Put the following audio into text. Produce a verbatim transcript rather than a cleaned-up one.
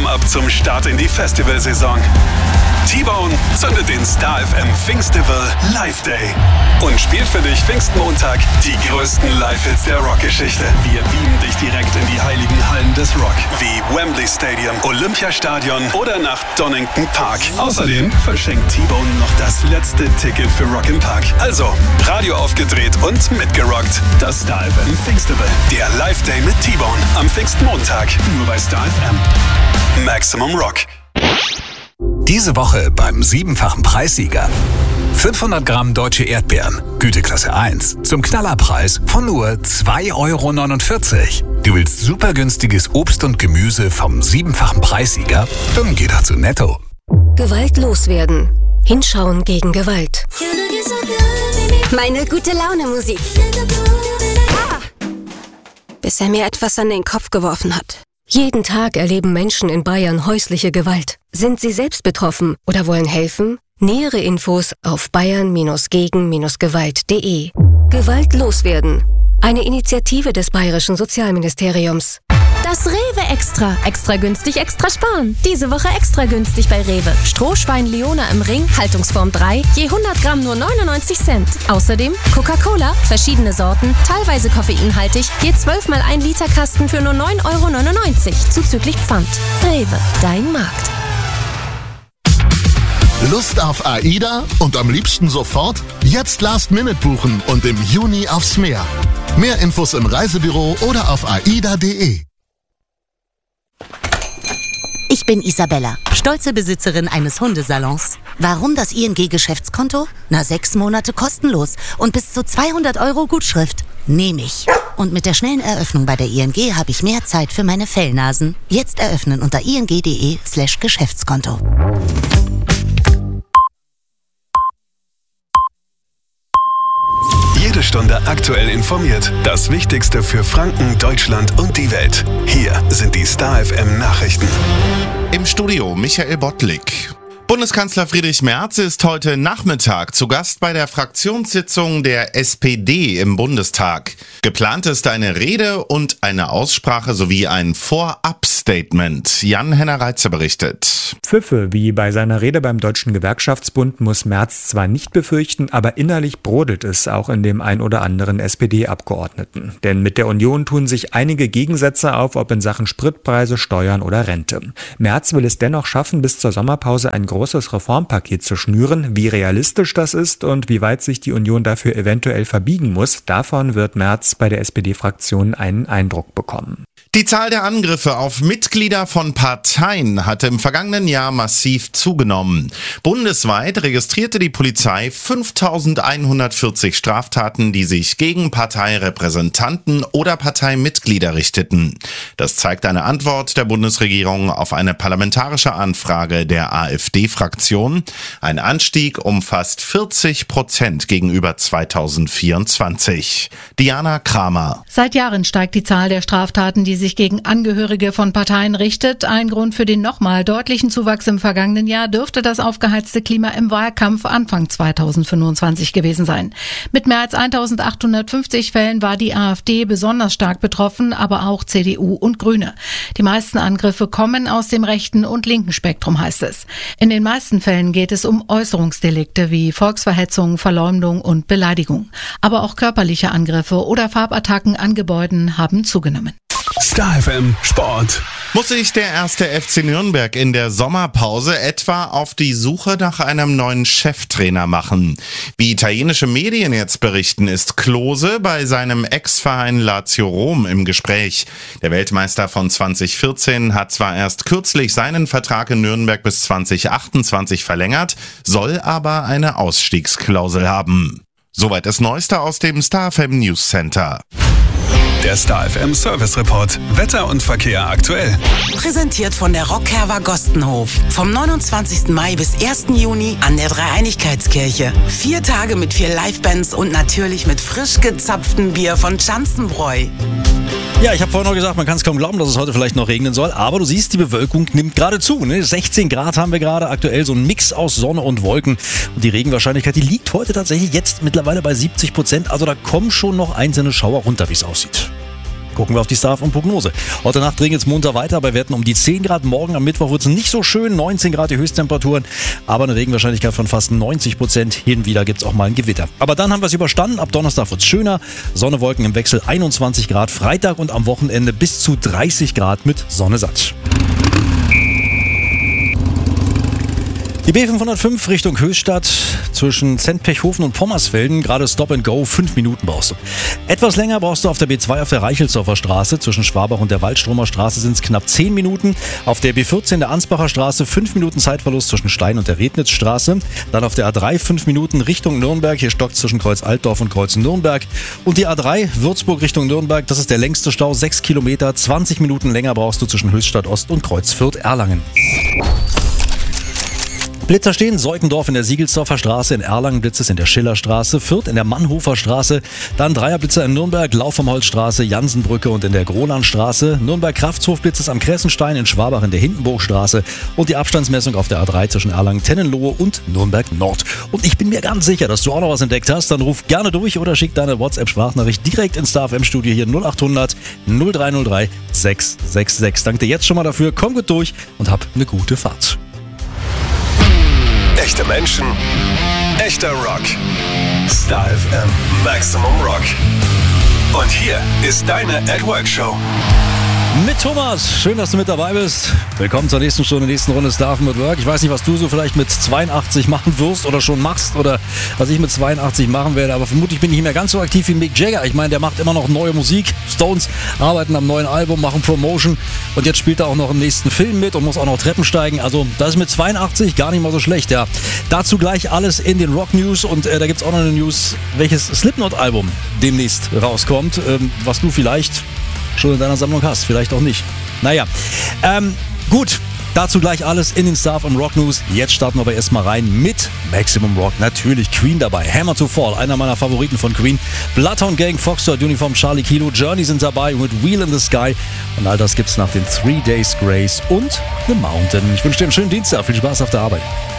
Warm-up zum Start in die Festivalsaison. T-Bone zündet den Star F M Pfingstival Live Day und spielt für dich Pfingstmontag die größten Live-Hits der Rockgeschichte. Wir beamen dich direkt in die heiligen Hallen des Rock, wie Wembley Stadium, Olympiastadion oder nach Donington Park. Außerdem verschenkt T-Bone noch das letzte Ticket für Rock im Park. Also, Radio aufgedreht und mitgerockt. Das Star F M Pfingstival, der Live Day mit T-Bone am Pfingstmontag, nur bei Star F M. Maximum Rock. Diese Woche beim siebenfachen Preissieger. fünfhundert Gramm deutsche Erdbeeren, Güteklasse eins, zum Knallerpreis von nur zwei Euro neunundvierzig. Du willst super günstiges Obst und Gemüse vom siebenfachen Preissieger? Dann geh doch zu Netto. Gewalt loswerden. Hinschauen gegen Gewalt. Meine gute Laune Musik. Ah. Bis er mir etwas an den Kopf geworfen hat. Jeden Tag erleben Menschen in Bayern häusliche Gewalt. Sind sie selbst betroffen oder wollen helfen? Nähere Infos auf bayern gegen gewalt punkt de. Gewalt loswerden. Eine Initiative des Bayerischen Sozialministeriums. Das Rewe Extra. Extra günstig, extra sparen. Diese Woche extra günstig bei Rewe. Strohschwein Leona im Ring, Haltungsform drei, je hundert Gramm nur neunundneunzig Cent. Außerdem Coca-Cola, verschiedene Sorten, teilweise koffeinhaltig, je zwölf mal ein Liter Kasten für nur neun Euro neunundneunzig, zuzüglich Pfand. Rewe, dein Markt. Lust auf AIDA und am liebsten sofort? Jetzt Last Minute buchen und im Juni aufs Meer. Mehr Infos im Reisebüro oder auf aida punkt de. Ich bin Isabella, stolze Besitzerin eines Hundesalons. Warum das I N G-Geschäftskonto? Na, sechs Monate kostenlos und bis zu zweihundert Euro Gutschrift. Nehme ich. Und mit der schnellen Eröffnung bei der I N G habe ich mehr Zeit für meine Fellnasen. Jetzt eröffnen unter ing punkt de slash Geschäftskonto. Jede Stunde aktuell informiert. Das Wichtigste für Franken, Deutschland und die Welt. Hier sind die Star F M Nachrichten. Im Studio Michael Bottlik. Bundeskanzler Friedrich Merz ist heute Nachmittag zu Gast bei der Fraktionssitzung der S P D im Bundestag. Geplant ist eine Rede und eine Aussprache sowie ein Vorab-Statement. Jan-Henner Reitze berichtet. Pfiffe wie bei seiner Rede beim Deutschen Gewerkschaftsbund muss Merz zwar nicht befürchten, aber innerlich brodelt es auch in dem ein oder anderen S P D-Abgeordneten. Denn mit der Union tun sich einige Gegensätze auf, ob in Sachen Spritpreise, Steuern oder Rente. Merz will es dennoch schaffen, bis zur Sommerpause ein großes Reformpaket zu schnüren. Wie realistisch das ist und wie weit sich die Union dafür eventuell verbiegen muss, davon wird Merz bei der S P D-Fraktion einen Eindruck bekommen. Die Zahl der Angriffe auf Mitglieder von Parteien hatte im vergangenen Jahr massiv zugenommen. Bundesweit registrierte die Polizei fünftausendeinhundertvierzig Straftaten, die sich gegen Parteirepräsentanten oder Parteimitglieder richteten. Das zeigt eine Antwort der Bundesregierung auf eine parlamentarische Anfrage der AfD-Fraktion. Ein Anstieg um fast vierzig Prozent gegenüber zweitausendvierundzwanzig. Diana Kramer. Seit Jahren steigt die Zahl der Straftaten, die sich gegen Angehörige von Parteien richtet. Ein Grund für den nochmal deutlichen Zuwachs im vergangenen Jahr dürfte das aufgeheizte Klima im Wahlkampf Anfang zweitausendfünfundzwanzig gewesen sein. Mit mehr als eintausendachthundertfünfzig Fällen war die AfD besonders stark betroffen, aber auch C D U und Grüne. Die meisten Angriffe kommen aus dem rechten und linken Spektrum, heißt es. In den meisten Fällen geht es um Äußerungsdelikte wie Volksverhetzung, Verleumdung und Beleidigung. Aber auch körperliche Angriffe oder Farbattacken an Gebäuden haben zugenommen. Star F M Sport. Muss sich der erste F C Nürnberg in der Sommerpause etwa auf die Suche nach einem neuen Cheftrainer machen? Wie italienische Medien jetzt berichten, ist Klose bei seinem Ex-Verein Lazio Rom im Gespräch. Der Weltmeister von zwanzig vierzehn hat zwar erst kürzlich seinen Vertrag in Nürnberg bis zwanzig achtundzwanzig verlängert, soll aber eine Ausstiegsklausel haben. Soweit das Neueste aus dem Star F M News Center. Der Star F M Service Report. Wetter und Verkehr aktuell. Präsentiert von der Rockherber Gostenhof. Vom neunundzwanzigsten Mai bis ersten Juni an der Dreieinigkeitskirche. Vier Tage mit vier Livebands und natürlich mit frisch gezapftem Bier von Schanzenbräu. Ja, ich habe vorhin noch gesagt, man kann es kaum glauben, dass es heute vielleicht noch regnen soll. Aber du siehst, die Bewölkung nimmt gerade zu. Ne? sechzehn Grad haben wir gerade aktuell, so ein Mix aus Sonne und Wolken. Und die Regenwahrscheinlichkeit, die liegt heute tatsächlich jetzt mittlerweile bei siebzig Prozent. Also da kommen schon noch einzelne Schauer runter, wie es aussieht. Gucken wir auf die Star F M-Prognose. Heute Nacht regnet es munter weiter bei Werten um die zehn Grad. Morgen am Mittwoch wird es nicht so schön, neunzehn Grad die Höchsttemperaturen, aber eine Regenwahrscheinlichkeit von fast neunzig Prozent. Hin und wieder gibt es auch mal ein Gewitter. Aber dann haben wir es überstanden. Ab Donnerstag wird es schöner. Sonne, Wolken im Wechsel, einundzwanzig Grad. Freitag und am Wochenende bis zu dreißig Grad mit Sonne satt. Die B fünfhundertfünf Richtung Höchstadt zwischen Zentpechhofen und Pommersfelden, gerade Stop and Go, fünf Minuten brauchst du. Etwas länger brauchst du auf der B zwei auf der Reichelsdorfer Straße, zwischen Schwabach und der Waldstromer Straße sind es knapp zehn Minuten. Auf der B vierzehn der Ansbacher Straße fünf Minuten Zeitverlust zwischen Stein und der Rednitzstraße. Dann auf der A drei fünf Minuten Richtung Nürnberg, hier stockt zwischen Kreuz Altdorf und Kreuz Nürnberg. Und die A drei Würzburg Richtung Nürnberg, das ist der längste Stau, sechs Kilometer, zwanzig Minuten länger brauchst du zwischen Höchstadt Ost und Kreuz Fürth-Erlangen. Blitzer stehen, Seukendorf in der Siegelsdorfer Straße, in Erlangen Blitz es in der Schillerstraße, Fürth in der Mannhofer Straße, dann Dreierblitzer in Nürnberg, Lauf am Holzstraße, Jansenbrücke und in der Gronlandstraße, Nürnberg-Kraftshof Blitz es am Kressenstein, in Schwabach in der Hindenburgstraße und die Abstandsmessung auf der A drei zwischen Erlangen-Tennenlohe und Nürnberg Nord. Und ich bin mir ganz sicher, dass du auch noch was entdeckt hast, dann ruf gerne durch oder schick deine WhatsApp-Sprachnachricht direkt ins Star F M-Studio hier null acht hundert null drei null drei sechs sechs sechs. Danke dir jetzt schon mal dafür, komm gut durch und hab eine gute Fahrt. Echte Menschen, echter Rock. Star F M Maximum Rock. Und hier ist deine At Work Show. Mit Thomas. Schön, dass du mit dabei bist. Willkommen zur nächsten Stunde, nächsten Runde Star F M at Work. Ich weiß nicht, was du so vielleicht mit zweiundachtzig machen wirst oder schon machst oder was ich mit zweiundachtzig machen werde, aber vermutlich bin ich nicht mehr ganz so aktiv wie Mick Jagger. Ich meine, der macht immer noch neue Musik. Stones arbeiten am neuen Album, machen Promotion und jetzt spielt er auch noch im nächsten Film mit und muss auch noch Treppen steigen. Also das ist mit zweiundachtzig gar nicht mal so schlecht. Ja. Dazu gleich alles in den Rock News und äh, da gibt es auch noch eine News, welches Slipknot-Album demnächst rauskommt, ähm, was du vielleicht schon in deiner Sammlung hast, vielleicht auch nicht. Naja, ähm, gut, dazu gleich alles in den Star F M Rock News. Jetzt starten wir aber erstmal rein mit Maximum Rock. Natürlich Queen dabei, Hammer to Fall, einer meiner Favoriten von Queen. Bloodhound Gang, Foxtrot Uniform, Charlie Kilo, Journey sind dabei mit Wheel in the Sky. Und all das gibt's nach den Three Days Grace und The Mountain. Ich wünsche dir einen schönen Dienstag, viel Spaß auf der Arbeit.